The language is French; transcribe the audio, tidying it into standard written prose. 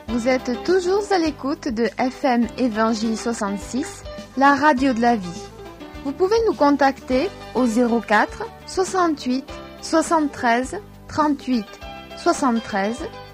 Vous êtes toujours à l'écoute de FM Évangile 66, la radio de la vie. Vous pouvez nous contacter au 04 68 73 38 73